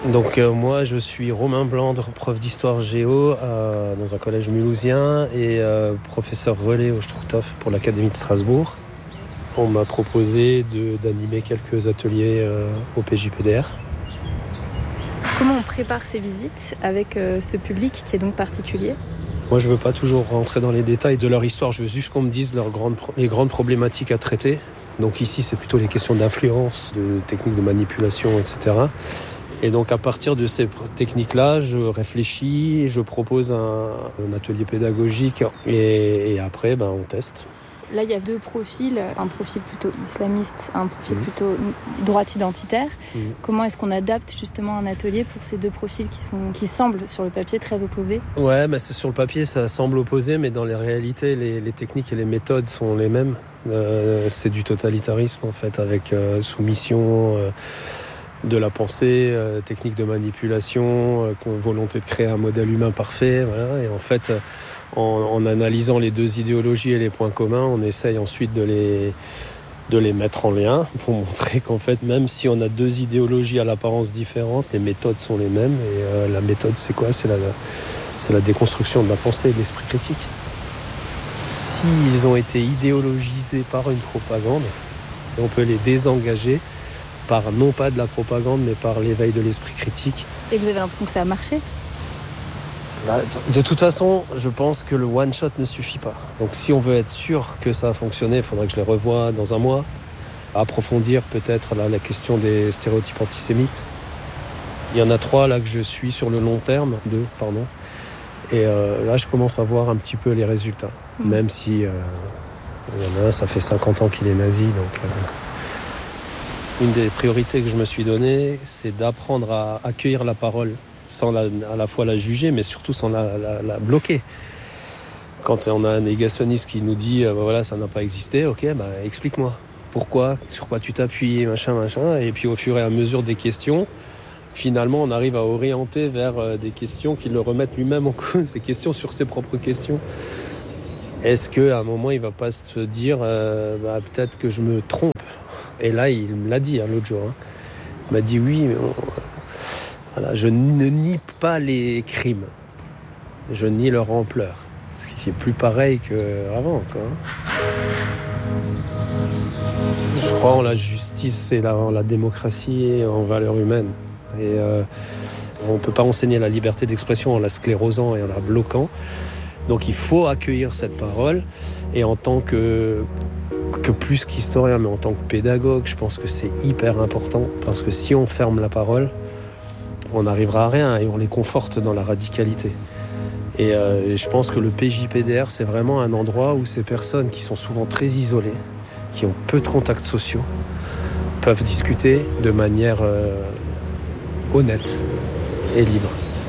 Donc moi je suis Romain Blandre, prof d'histoire géo dans un collège mulhousien et professeur relais au Struthof pour l'Académie de Strasbourg. On m'a proposé d'animer quelques ateliers au PJPDR. Comment on prépare ces visites avec ce public qui est donc particulier ? Moi je veux pas toujours rentrer dans les détails de leur histoire, je veux juste qu'on me dise les grandes problématiques à traiter. Donc ici c'est plutôt les questions d'influence, de techniques de manipulation, etc. Et donc à partir de ces techniques-là, je réfléchis, je propose un atelier pédagogique et après on teste. Là, il y a deux profils, un profil plutôt islamiste, un profil plutôt droite identitaire. Comment est-ce qu'on adapte justement un atelier pour ces deux profils qui semblent sur le papier très opposés ? Ouais, sur le papier ça semble opposé, mais dans les réalités, les techniques et les méthodes sont les mêmes. C'est du totalitarisme en fait, avec soumission de la pensée, technique de manipulation, volonté de créer un modèle humain parfait. Voilà. Et en fait, en analysant les deux idéologies et les points communs, on essaye ensuite de les mettre en lien pour montrer qu'en fait, même si on a deux idéologies à l'apparence différente, les méthodes sont les mêmes. Et la méthode, c'est quoi ? C'est la déconstruction de la pensée et de l'esprit critique. S'ils ont été idéologisés par une propagande, on peut les désengager par non pas de la propagande, mais par l'éveil de l'esprit critique. Et vous avez l'impression que ça a marché ? De toute façon, je pense que le one-shot ne suffit pas. Donc si on veut être sûr que ça a fonctionné, il faudrait que je les revoie dans un mois. Approfondir peut-être la question des stéréotypes antisémites. Il y en a 3 là que je suis sur le long terme, 2, pardon. Et là, je commence à voir un petit peu les résultats. Même si il y en a un, ça fait 50 ans qu'il est nazi. Donc, une des priorités que je me suis donnée, c'est d'apprendre à accueillir la parole sans à la fois la juger, mais surtout sans la bloquer. Quand on a un négationniste qui nous dit voilà, ça n'a pas existé, ok, explique-moi. Pourquoi ? Sur quoi tu t'appuies, machin. Et puis au fur et à mesure des questions, finalement, on arrive à orienter vers des questions qui le remettent lui-même en cause, des questions sur ses propres questions. Est-ce qu'à un moment, il ne va pas se dire peut-être que je me trompe ? Et là, il me l'a dit l'autre jour. Il m'a dit oui, mais voilà, je ne nie pas les crimes. Je nie leur ampleur. Ce qui est plus pareil qu'avant. Je crois en la justice et en la démocratie et en valeurs humaines. Et on ne peut pas enseigner la liberté d'expression en la sclérosant et en la bloquant. Donc il faut accueillir cette parole. Et en tant que plus qu'historien, mais en tant que pédagogue, je pense que c'est hyper important. Parce que si on ferme la parole, on n'arrivera à rien et on les conforte dans la radicalité. Et je pense que le PJPDR, c'est vraiment un endroit où ces personnes qui sont souvent très isolées, qui ont peu de contacts sociaux, peuvent discuter de manière honnête et libre.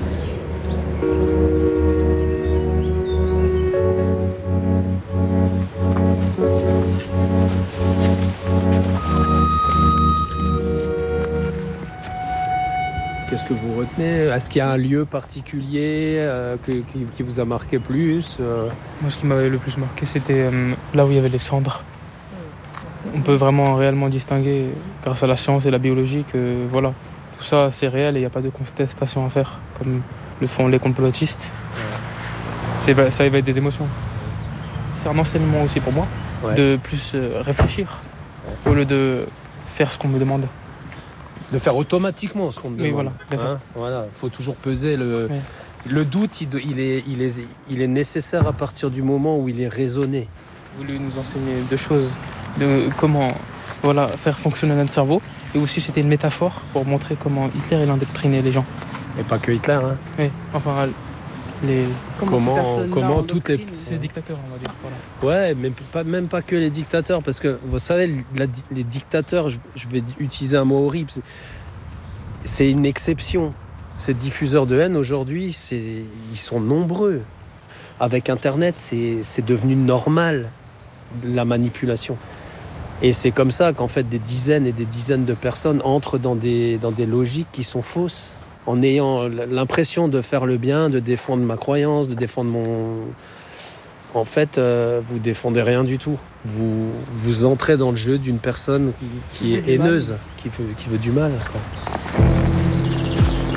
Qu'est-ce que vous retenez ? Est-ce qu'il y a un lieu particulier qui vous a marqué plus ? Moi, ce qui m'avait le plus marqué, c'était là où il y avait les cendres. On peut vraiment réellement distinguer, grâce à la science et la biologie, que voilà, tout ça c'est réel et il n'y a pas de contestation à faire, comme le font les complotistes. Ça éveille des émotions. C'est un enseignement aussi pour moi, de plus réfléchir, au lieu de faire ce qu'on me demande. De faire automatiquement ce qu'on me demande. Oui, voilà. Voilà, faut toujours peser le doute. Il est nécessaire à partir du moment où il est raisonné. Vous voulez nous enseigner 2 choses, de comment faire fonctionner notre cerveau, et aussi c'était une métaphore pour montrer comment Hitler il endoctrinait les gens. Et pas que Hitler, hein. Oui, enfin comment toutes les ces dictateurs, on va dire. Voilà. Ouais, mais même pas que les dictateurs, parce que vous savez, les dictateurs, je vais utiliser un mot horrible, c'est une exception. Ces diffuseurs de haine aujourd'hui, ils sont nombreux. Avec Internet, c'est devenu normal, la manipulation. Et c'est comme ça qu'en fait des dizaines et des dizaines de personnes entrent dans des logiques qui sont fausses, en ayant l'impression de faire le bien, de défendre ma croyance, de défendre mon... En fait, vous défendez rien du tout. Vous entrez dans le jeu d'une personne qui est haineuse, qui veut du mal, quoi.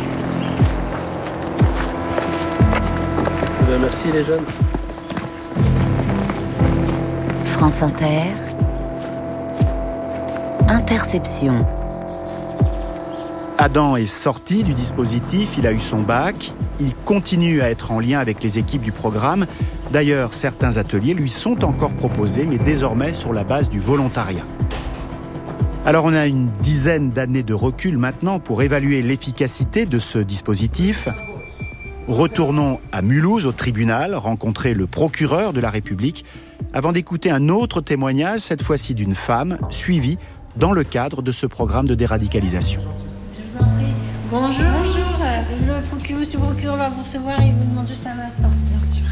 Merci les jeunes. France Inter. Interception. Adam est sorti du dispositif, il a eu son bac. Il continue à être en lien avec les équipes du programme. D'ailleurs, certains ateliers lui sont encore proposés, mais désormais sur la base du volontariat. Alors on a une dizaine d'années de recul maintenant pour évaluer l'efficacité de ce dispositif. Retournons à Mulhouse, au tribunal, rencontrer le procureur de la République, avant d'écouter un autre témoignage, cette fois-ci d'une femme, suivie dans le cadre de ce programme de déradicalisation. Je vous en prie. Bonjour. Bonjour. Monsieur le procureur va vous recevoir, il vous demande juste un instant. Bien sûr.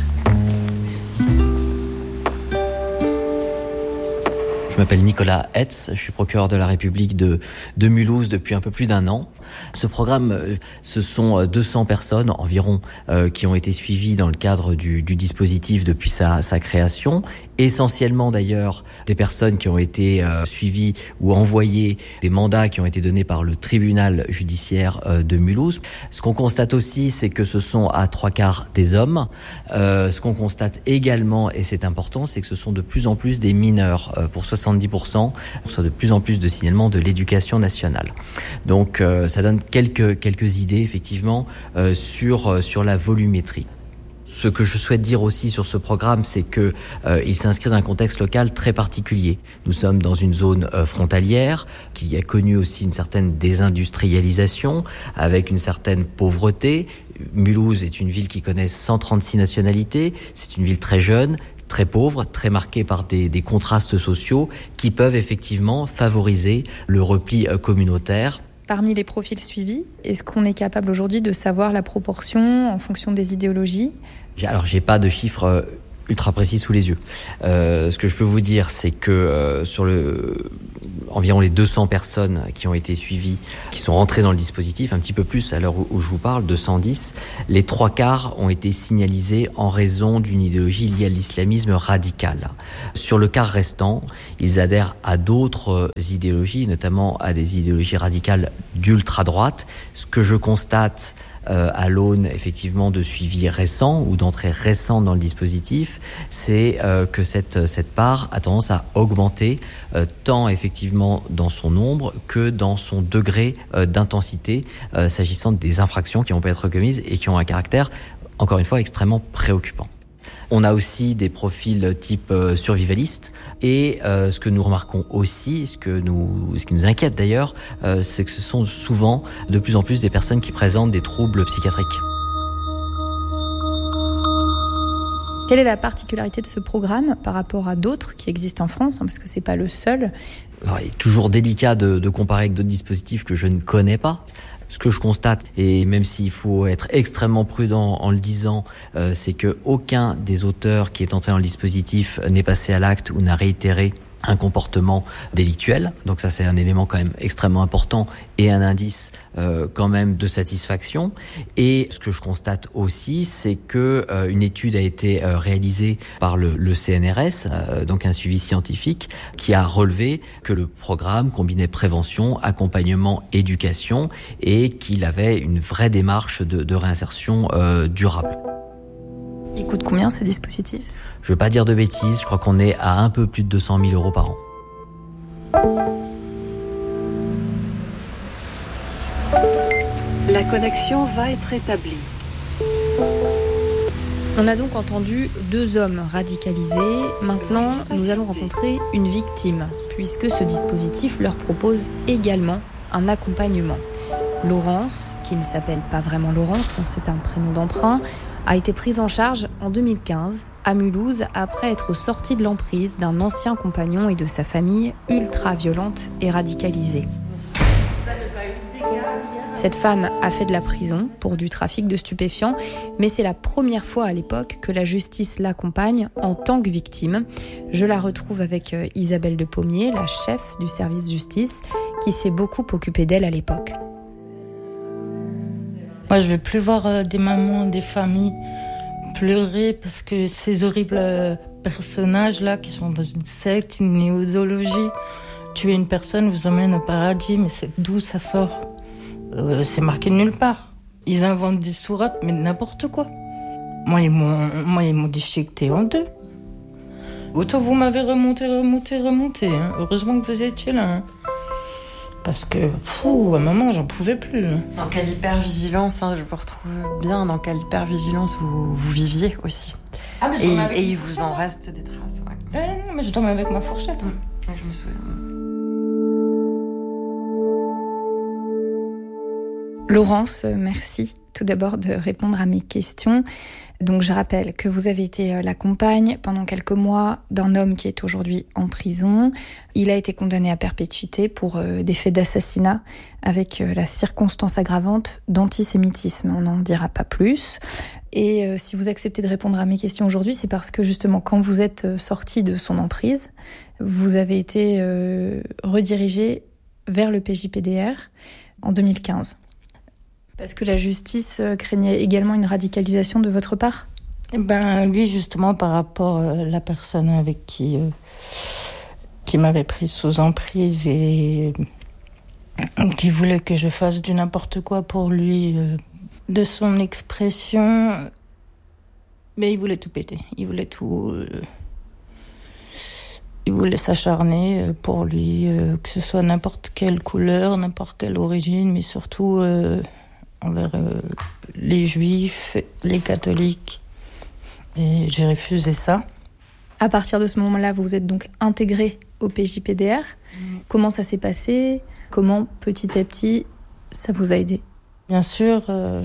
Je m'appelle Nicolas Hetz, je suis procureur de la République de Mulhouse depuis un peu plus d'un an. Ce programme, ce sont 200 personnes environ qui ont été suivies dans le cadre du dispositif depuis sa création. Essentiellement d'ailleurs des personnes qui ont été suivies ou envoyées, des mandats qui ont été donnés par le tribunal judiciaire de Mulhouse. Ce qu'on constate aussi, c'est que ce sont à 3/4 des hommes. Ce qu'on constate également, et c'est important, c'est que ce sont de plus en plus des mineurs. Pour 70%, on reçoit de plus en plus de signalements de l'éducation nationale. Donc ça donne quelques idées effectivement sur la volumétrie. Ce que je souhaite dire aussi sur ce programme, c'est que il s'inscrit dans un contexte local très particulier. Nous sommes dans une zone frontalière qui a connu aussi une certaine désindustrialisation, avec une certaine pauvreté. Mulhouse est une ville qui connaît 136 nationalités. C'est une ville très jeune, très pauvre, très marquée par des contrastes sociaux qui peuvent effectivement favoriser le repli communautaire. Parmi les profils suivis, est-ce qu'on est capable aujourd'hui de savoir la proportion en fonction des idéologies ? Alors, j'ai pas de chiffres ultra précis sous les yeux. Ce que je peux vous dire, c'est que sur environ les 200 personnes qui ont été suivies, qui sont rentrées dans le dispositif, un petit peu plus à l'heure où je vous parle, 210, les 3/4 ont été signalisés en raison d'une idéologie liée à l'islamisme radical. Sur le quart restant, ils adhèrent à d'autres idéologies, notamment à des idéologies radicales d'ultra-droite. Ce que je constate à l'aune effectivement de suivi récent ou d'entrée récente dans le dispositif, c'est que cette part a tendance à augmenter tant effectivement dans son nombre que dans son degré d'intensité s'agissant des infractions qui ont pu être commises et qui ont un caractère, encore une fois, extrêmement préoccupant. On a aussi des profils type survivaliste et ce que nous remarquons aussi, ce qui nous inquiète d'ailleurs, c'est que ce sont souvent de plus en plus des personnes qui présentent des troubles psychiatriques. Quelle est la particularité de ce programme par rapport à d'autres qui existent en France, parce que c'est pas le seul ? Alors, il est toujours délicat de comparer avec d'autres dispositifs que je ne connais pas. Ce que je constate, et même s'il faut être extrêmement prudent en le disant, c'est que aucun des auteurs qui est entré dans le dispositif n'est passé à l'acte ou n'a réitéré un comportement délictuel. Donc ça, c'est un élément quand même extrêmement important et un indice quand même de satisfaction. Et ce que je constate aussi, c'est que une étude a été réalisée par le CNRS, donc un suivi scientifique, qui a relevé que le programme combinait prévention, accompagnement, éducation et qu'il avait une vraie démarche de réinsertion durable. Il coûte combien ce dispositif ? Je ne veux pas dire de bêtises, je crois qu'on est à un peu plus de 200 000 € par an. La connexion va être établie. On a donc entendu 2 hommes radicalisés. Maintenant, nous allons rencontrer une victime, puisque ce dispositif leur propose également un accompagnement. Laurence, qui ne s'appelle pas vraiment Laurence, c'est un prénom d'emprunt, a été prise en charge en 2015 à Mulhouse après être sortie de l'emprise d'un ancien compagnon et de sa famille ultra-violente et radicalisée. Cette femme a fait de la prison pour du trafic de stupéfiants, mais c'est la première fois à l'époque que la justice l'accompagne en tant que victime. Je la retrouve avec Isabelle de Pommier, la chef du service justice, qui s'est beaucoup occupée d'elle à l'époque. Moi, je ne veux plus voir des mamans, des familles pleurer parce que ces horribles personnages-là qui sont dans une secte, une idéologie, tuer une personne vous emmène au paradis, mais c'est d'où ça sort ? C'est marqué nulle part. Ils inventent des sourates, mais n'importe quoi. Moi, ils m'ont déchiqueté en deux. Autant vous m'avez remonté. Hein. Heureusement que vous étiez là. Hein. Parce que, à un moment, j'en pouvais plus. Hein. Dans quelle hypervigilance, je me retrouve bien, dans quelle hypervigilance vous viviez aussi. Ah, mais et il vous en reste des traces. Ouais. Non, mais je dormais avec ma fourchette. Ouais, je me souviens. Laurence, merci tout d'abord de répondre à mes questions. Donc je rappelle que vous avez été la compagne pendant quelques mois d'un homme qui est aujourd'hui en prison. Il a été condamné à perpétuité pour des faits d'assassinat avec la circonstance aggravante d'antisémitisme. On n'en dira pas plus. Et si vous acceptez de répondre à mes questions aujourd'hui, c'est parce que justement quand vous êtes sorti de son emprise, vous avez été redirigé vers le PJPDR en 2015. Parce que la justice craignait également une radicalisation de votre part ? Lui, justement, par rapport à la personne avec qui m'avait pris sous emprise et qui voulait que je fasse du n'importe quoi pour lui, de son expression, mais il voulait tout péter. Il voulait s'acharner pour lui, que ce soit n'importe quelle couleur, n'importe quelle origine, mais surtout envers les juifs, les catholiques. Et j'ai refusé ça. À partir de ce moment-là, vous vous êtes donc intégré au PJPDR. Comment ça s'est passé ? Comment, petit à petit, ça vous a aidé ? Bien sûr,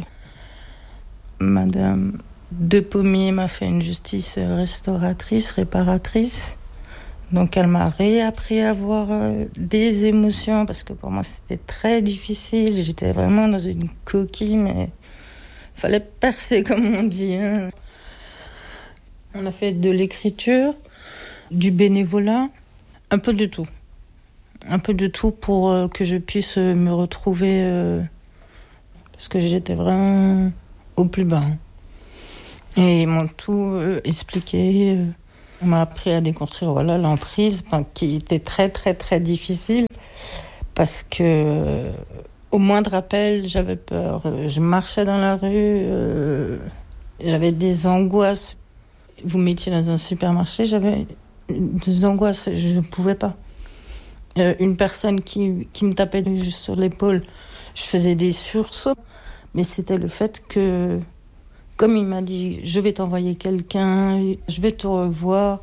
Madame De Pommier m'a fait une justice réparatrice. Donc elle m'a réappris à avoir des émotions, parce que pour moi c'était très difficile. J'étais vraiment dans une coquille, mais il fallait percer, comme on dit. Hein. On a fait de l'écriture, du bénévolat, un peu de tout. Un peu de tout pour que je puisse me retrouver, parce que j'étais vraiment au plus bas. Et ils m'ont tout expliqué. On m'a appris à déconstruire l'emprise, qui était très très très difficile, parce que au moindre appel, j'avais peur. Je marchais dans la rue, j'avais des angoisses. Vous mettiez dans un supermarché, j'avais des angoisses, je ne pouvais pas. Une personne qui me tapait juste sur l'épaule, je faisais des sursauts, mais c'était le fait que, comme il m'a dit, je vais t'envoyer quelqu'un, je vais te revoir.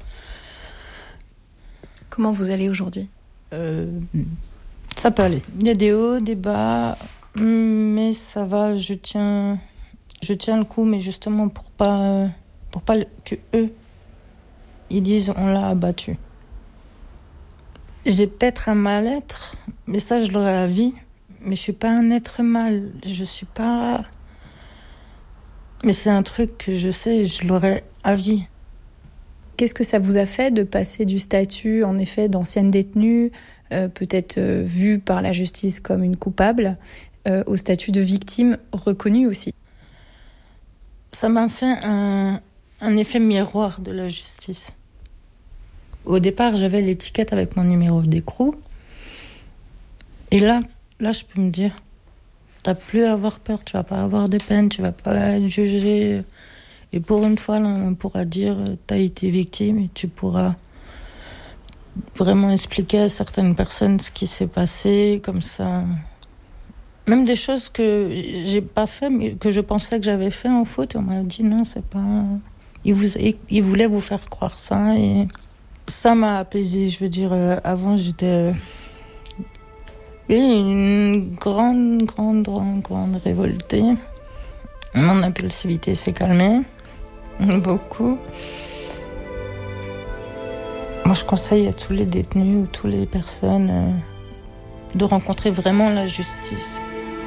Comment vous allez aujourd'hui ? Ça peut aller. Il y a des hauts, des bas, mais ça va, je tiens le coup, mais justement pour pas que eux, ils disent on l'a abattu. J'ai peut-être un mal-être, mais ça je l'aurai à vie, mais je suis pas un être mal, je suis pas... Mais c'est un truc que je sais, je l'aurai à vie. Qu'est-ce que ça vous a fait de passer du statut, en effet, d'ancienne détenue, peut-être vue par la justice comme une coupable, au statut de victime reconnue aussi ? Ça m'a fait un effet miroir de la justice. Au départ, j'avais l'étiquette avec mon numéro d'écrou. Et là, je peux me dire... T'as plus à avoir peur, tu vas pas avoir de peine, tu vas pas être jugé. Et pour une fois, là, on pourra dire t'as été victime et tu pourras vraiment expliquer à certaines personnes ce qui s'est passé, comme ça. Même des choses que j'ai pas fait, mais que je pensais que j'avais fait en faute. On m'a dit non, c'est pas... Il voulait vous faire croire ça et ça m'a apaisée. Je veux dire, avant j'étais... une grande révoltée. Mon impulsivité s'est calmée, beaucoup. Moi, je conseille à tous les détenus ou toutes les personnes de rencontrer vraiment la justice.